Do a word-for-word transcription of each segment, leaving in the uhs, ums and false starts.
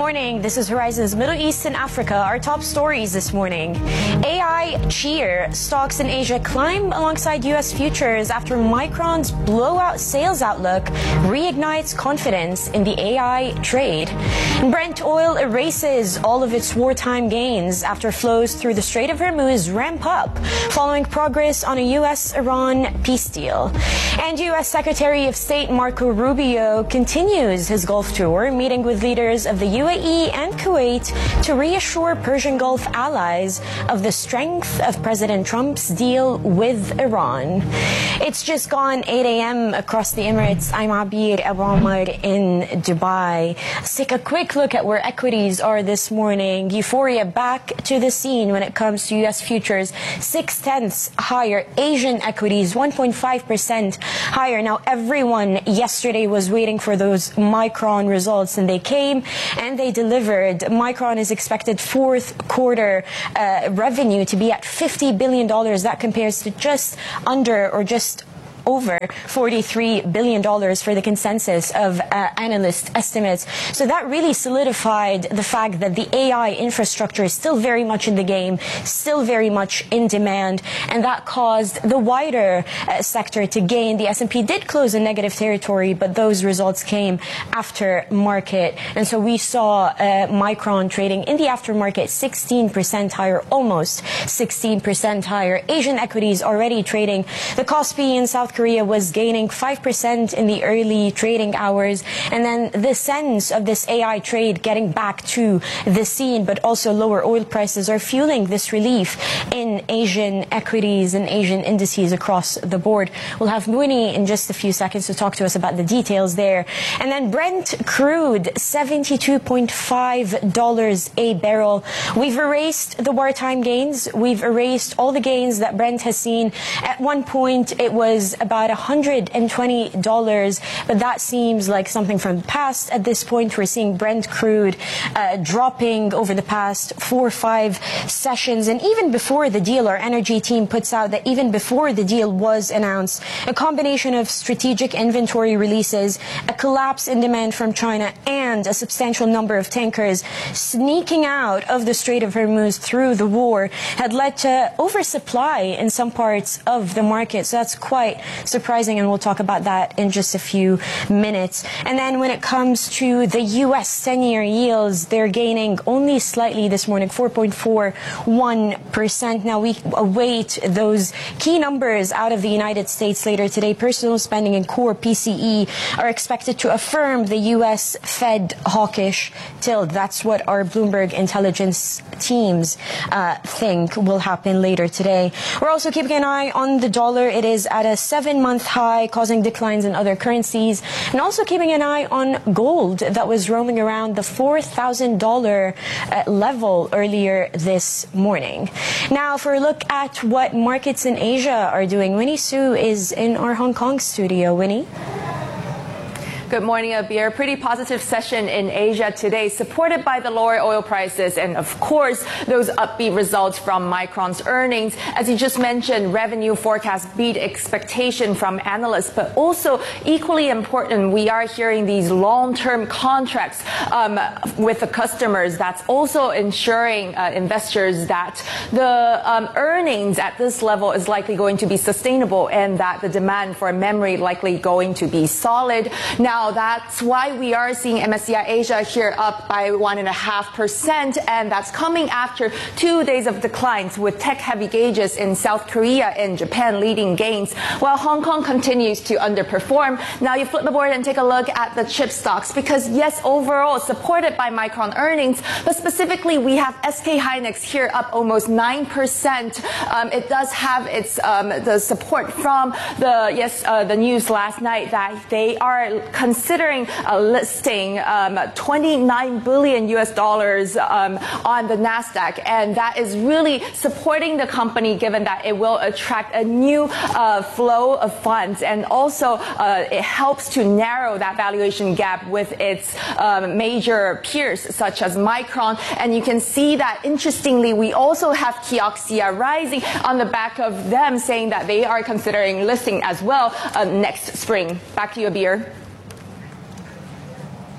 morning. This is Horizon's Middle East and Africa. Our top stories this morning. A I cheer. Stocks in Asia climb alongside U S futures after Micron's blowout sales outlook reignites confidence in the A I trade. Brent oil erases all of its wartime gains after flows through the Strait of Hormuz ramp up following progress on a U S Iran peace deal. And U S Secretary of State Marco Rubio continues his Gulf tour, meeting with leaders of the U A E and Kuwait to reassure Persian Gulf allies of the strength of President Trump's deal with Iran. It's just gone eight a m across the Emirates. I'm Abir Abu Omar in Dubai. Let's take a quick look at where equities are this morning. Euphoria back to the scene when it comes to U S futures. Six tenths higher. Asian equities one point five percent higher. Now, everyone yesterday was waiting for those Micron results, and they came and they delivered. Micron is expected fourth quarter uh, revenue to be at fifty billion dollars. That compares to just under or just over forty-three billion dollars for the consensus of uh, analyst estimates. So that really solidified the fact that the A I infrastructure is still very much in the game, still very much in demand, and that caused the wider uh, sector to gain. The S and P did close in negative territory, but those results came after market. And so we saw uh, Micron trading in the aftermarket sixteen percent higher, almost sixteen percent higher. Asian equities already trading. The Kospi in South Korea was gaining five percent in the early trading hours, and then the sense of this A I trade getting back to the scene, but also lower oil prices are fueling this relief in Asian equities and Asian indices across the board. We'll have Mooney in just a few seconds to talk to us about the details there. And then Brent crude, seventy-two point five dollars a barrel. We've erased the wartime gains. We've erased all the gains that Brent has seen. At one point, it was about one hundred twenty dollars, but that seems like something from the past. At this point, we're seeing Brent crude uh, dropping over the past four or five sessions. And even before the deal, our energy team puts out that even before the deal was announced, a combination of strategic inventory releases, a collapse in demand from China, and a substantial number of tankers sneaking out of the Strait of Hormuz through the war had led to oversupply in some parts of the market. So that's quite surprising, and we'll talk about that in just a few minutes. And then when it comes to the U S ten-year yields, they're gaining only slightly this morning, four point four one percent. Now we await those key numbers out of the United States later today. Personal spending and core P C E are expected to affirm the U S Fed hawkish tilt. That's what our Bloomberg intelligence teams uh, think will happen later today. We're also keeping an eye on the dollar. It is at a seven-month high, causing declines in other currencies, and also keeping an eye on gold that was roaming around the four thousand dollars uh, level earlier this morning. Now, for a look at what markets in Asia are doing, Winnie Su is in our Hong Kong studio. Winnie? Good morning, Abir. Pretty positive session in Asia today, supported by the lower oil prices and, of course, those upbeat results from Micron's earnings. As you just mentioned, revenue forecast beat expectation from analysts, but also equally important, we are hearing these long-term contracts um, with the customers. That's also ensuring uh, investors that the um, earnings at this level is likely going to be sustainable and that the demand for memory likely going to be solid. Now, that's why we are seeing M S C I Asia here up by one and a half percent, and that's coming after two days of declines with tech-heavy gauges in South Korea and Japan leading gains, while Hong Kong continues to underperform. Now you flip the board and take a look at the chip stocks, because yes, overall supported by Micron earnings, but specifically we have S K Hynix here up almost nine percent. Um, it does have its um, the support from the yes uh, the news last night that they are considering uh, listing um, twenty-nine billion U S dollars um, on the NASDAQ, and that is really supporting the company given that it will attract a new uh, flow of funds, and also uh, it helps to narrow that valuation gap with its um, major peers such as Micron. And you can see that interestingly we also have Kioxia rising on the back of them saying that they are considering listing as well uh, next spring. Back to you, Abir.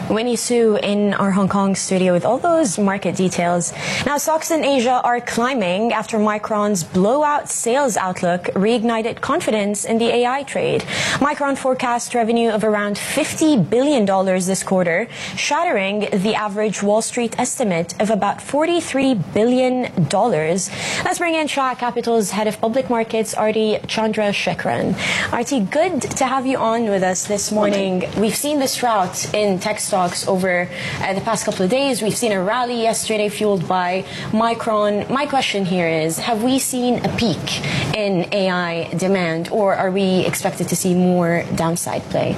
Winnie Su in our Hong Kong studio with all those market details. Now, stocks in Asia are climbing after Micron's blowout sales outlook reignited confidence in the A I trade. Micron forecast revenue of around fifty billion dollars this quarter, shattering the average Wall Street estimate of about forty-three billion dollars. Let's bring in Shah Capital's head of public markets, Arti Chandrasekaran. Arti, good to have you on with us this morning. We've seen this rout in tech stocks over uh, the past couple of days. We've seen a rally yesterday fueled by Micron. My question here is, have we seen a peak in A I demand, or are we expected to see more downside play?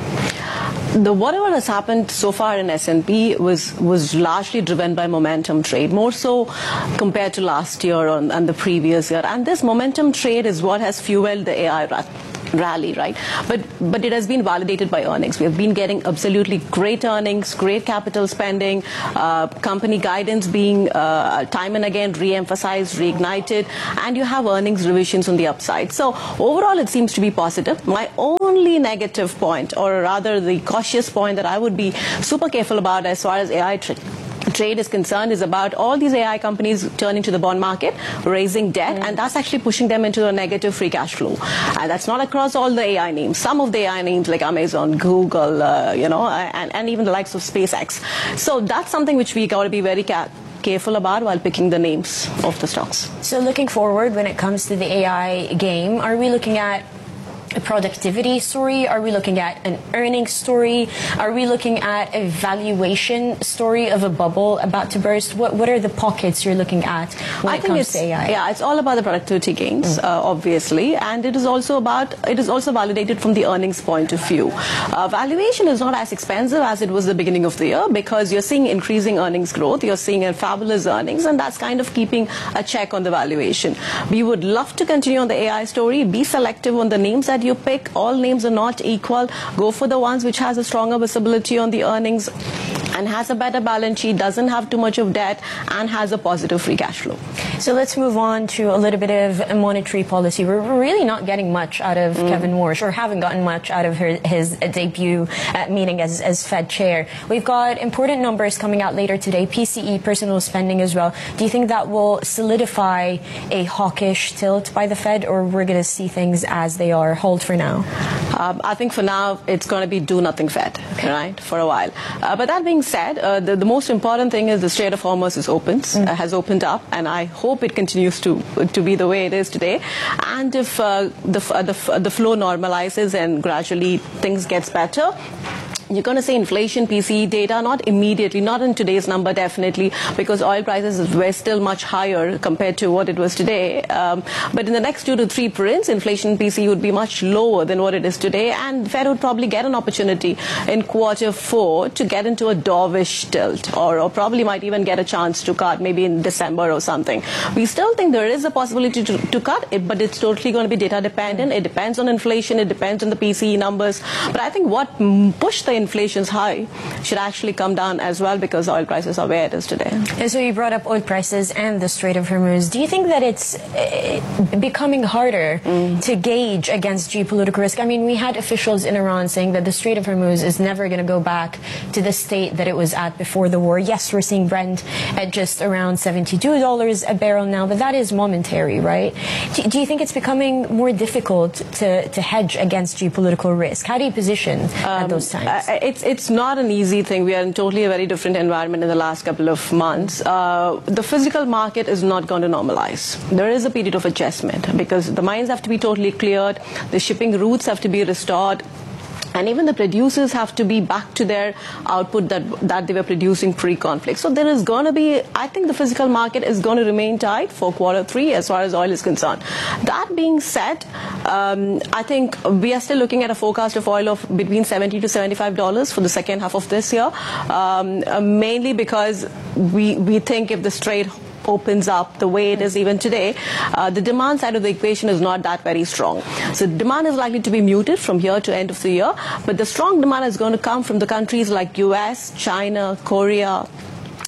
The whatever has happened so far in S and P was was largely driven by momentum trade, more so compared to last year and, and the previous year. And this momentum trade is what has fueled the A I ra- rally, right? But but it has been validated by earnings. We have been getting absolutely great earnings, great capital spending, uh, company guidance being uh, time and again re-emphasized, reignited, and you have earnings revisions on the upside. So overall, it seems to be positive. My only negative point, or rather the cautious point that I would be super careful about as far as A I trade trade is concerned, is about all these A I companies turning to the bond market, raising debt, mm. and that's actually pushing them into a negative free cash flow. And that's not across all the A I names. Some of the A I names like Amazon, Google, uh, you know, and, and even the likes of SpaceX. So that's something which we got to be very careful. careful about while picking the names of the stocks. So looking forward, when it comes to the A I game, are we looking at a productivity story? Are we looking at an earnings story? Are we looking at a valuation story of a bubble about to burst? What What are the pockets you're looking at when I it think comes it's, to A I? Yeah, it's all about the productivity gains, mm. uh, obviously, and it is also about it is also validated from the earnings point of view. Uh, valuation is not as expensive as it was the beginning of the year because you're seeing increasing earnings growth, you're seeing a fabulous earnings, and that's kind of keeping a check on the valuation. We would love to continue on the A I story. Be selective on the names that you pick. All names are not equal. Go for the ones which has a stronger visibility on the earnings and has a better balance sheet, doesn't have too much of debt, and has a positive free cash flow. So let's move on to a little bit of monetary policy. We're really not getting much out of mm. Kevin Warsh, or haven't gotten much out of her, his debut uh, meeting as, as Fed chair. We've got important numbers coming out later today, P C E, personal spending as well. Do you think that will solidify a hawkish tilt by the Fed, or we're going to see things as they are? Hold for now. Um, I think for now it's going to be do nothing Fed, okay. right, for a while. Uh, but that being said, uh, the, the most important thing is the Strait of Hormuz is opened, mm. uh, has opened up, and I hope it continues to to be the way it is today. And if uh, the, uh, the the flow normalizes and gradually things gets better, you're going to see inflation P C E data, not immediately, not in today's number definitely, because oil prices were still much higher compared to what it was today. Um, but in the next two to three prints, inflation P C E would be much lower than what it is today, and Fed would probably get an opportunity in quarter four to get into a dovish tilt, or, or probably might even get a chance to cut maybe in December or something. We still think there is a possibility to, to cut it, but it's totally going to be data dependent. It depends on inflation, it depends on the P C E numbers. But I think what pushed the inflation's high should actually come down as well, because oil prices are where it is today. And so you brought up oil prices and the Strait of Hormuz. Do you think that it's uh, becoming harder mm. to gauge against geopolitical risk? I mean, we had officials in Iran saying that the Strait of Hormuz is never going to go back to the state that it was at before the war. Yes, we're seeing Brent at just around seventy-two dollars a barrel now, but that is momentary, right? Do, do you think it's becoming more difficult to, to hedge against geopolitical risk? How do you position um, at those times? Uh, It's it's not an easy thing. We are in totally a very different environment in the last couple of months. Uh, the physical market is not going to normalize. There is a period of adjustment because the mines have to be totally cleared, the shipping routes have to be restored, and even the producers have to be back to their output that that they were producing pre-conflict. So there is going to be, I think the physical market is going to remain tight for quarter three as far as oil is concerned. That being said, um, I think we are still looking at a forecast of oil of between seventy to seventy-five dollars for the second half of this year, um, uh, mainly because we, we think if the Strait opens up the way it is even today, uh, the demand side of the equation is not that very strong. So demand is likely to be muted from here to end of the year, but the strong demand is going to come from the countries like U S, China, Korea,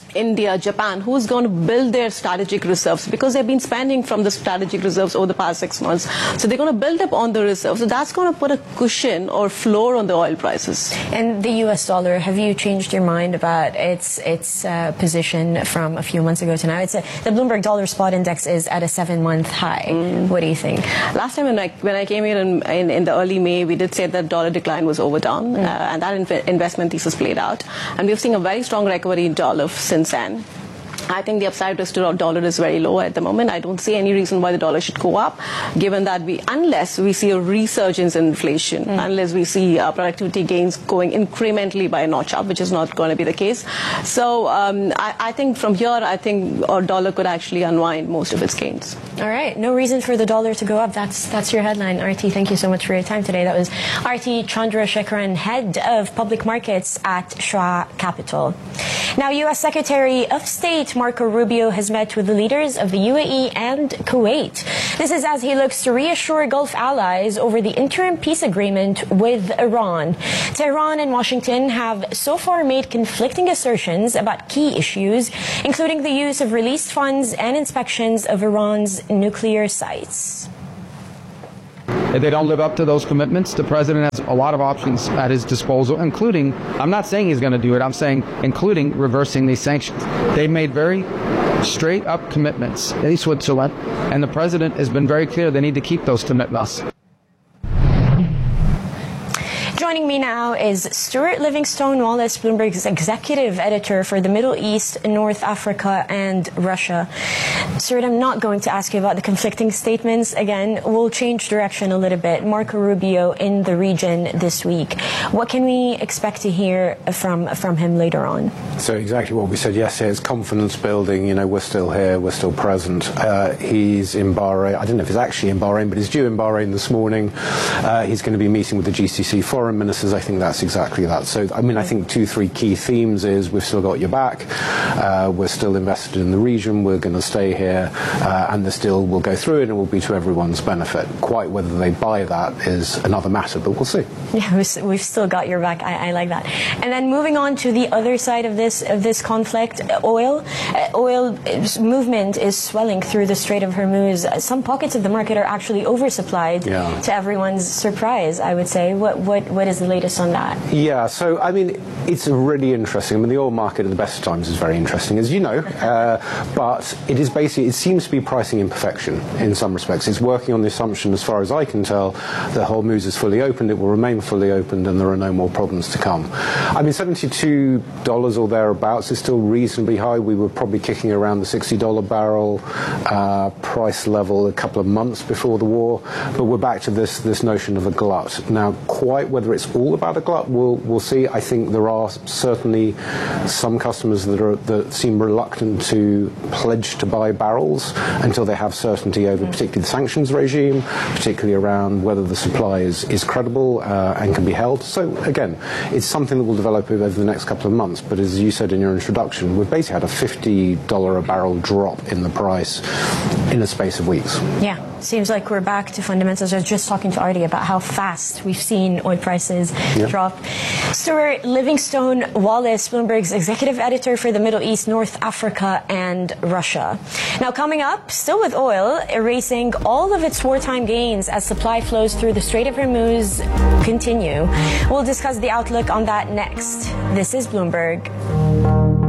India, Japan, who's going to build their strategic reserves because they've been spending from the strategic reserves over the past six months. So they're going to build up on the reserves. So that's going to put a cushion or floor on the oil prices. And the U S dollar, have you changed your mind about its its uh, position from a few months ago to now? It's a, the Bloomberg Dollar Spot Index is at a seven-month high. Mm. What do you think? Last time when I, when I came here in, in, in the early May, we did say that dollar decline was overdone, mm. uh, and that inv investment thesis played out. And we've seen a very strong recovery in dollar since then. I think the upside risk to our dollar is very low at the moment. I don't see any reason why the dollar should go up, given that we, unless we see a resurgence in inflation, mm. unless we see uh, productivity gains going incrementally by a notch up, which is not going to be the case. So um, I, I think from here, I think our dollar could actually unwind most of its gains. All right. No reason for the dollar to go up. That's that's your headline. Arti, thank you so much for your time today. That was Arti Chandrasekaran, head of public markets at Schwa Capital. Now, U S Secretary of State Marco Rubio has met with the leaders of the U A E and Kuwait. This is as he looks to reassure Gulf allies over the interim peace agreement with Iran. Tehran and Washington have so far made conflicting assertions about key issues, including the use of released funds and inspections of Iran's nuclear sites. If they don't live up to those commitments, the president has a lot of options at his disposal, including, I'm not saying he's going to do it, I'm saying including reversing these sanctions. They've made very straight up commitments in Switzerland, and the president has been very clear they need to keep those commitments. Joining me now is Stuart Livingstone Wallace, Bloomberg's executive editor for the Middle East, North Africa, and Russia. Stuart, I'm not going to ask you about the conflicting statements again. We'll change direction a little bit. Marco Rubio in the region this week. What can we expect to hear from from him later on? So exactly what we said yesterday. It's confidence building. You know, we're still here. We're still present. Uh, he's in Bahrain. I don't know if he's actually in Bahrain, but he's due in Bahrain this morning. Uh, he's going to be meeting with the G C C foreign ministers. I think that's exactly that. So, I mean, I think two, three key themes is we've still got your back. Uh, we're still invested in the region. We're going to stay here. Uh, and this deal will go through and it will be to everyone's benefit. Quite whether they buy that is another matter, but we'll see. Yeah, we've still got your back. I, I like that. And then moving on to the other side of this of this conflict, oil. Uh, oil movement is swelling through the Strait of Hormuz. Uh, some pockets of the market are actually oversupplied, yeah. to everyone's surprise, I would say. What what what is the latest on that? Yeah, so I mean, it's really interesting. I mean, the oil market at the best of times is very interesting, as you know. Uh, but it is basically, it seems to be pricing imperfection in some respects. It's working on the assumption, as far as I can tell, that Hormuz is fully opened, it will remain fully opened, and there are no more problems to come. I mean, seventy-two dollars or thereabouts is still reasonably high. We were probably kicking around the sixty dollar barrel uh, price level a couple of months before the war, but we're back to this this notion of a glut. Now, quite whether it's all about a glut, we'll, we'll see. I think there are certainly some customers that, are, that seem reluctant to pledge to buy barrels until they have certainty over particularly the sanctions regime, particularly around whether the supply is, is credible uh, and can be held. So again, it's something that will develop over the next couple of months, but as you said in your introduction, we've basically had a fifty dollar a barrel drop in the price in a space of weeks. Yeah. Seems like we're back to fundamentals. I was just talking to Arti about how fast we've seen oil prices yeah. drop. Stuart Livingstone Wallace, Bloomberg's executive editor for the Middle East, North Africa, and Russia. Now, coming up, still with oil, erasing all of its wartime gains as supply flows through the Strait of Hormuz continue. We'll discuss the outlook on that next. This is Bloomberg.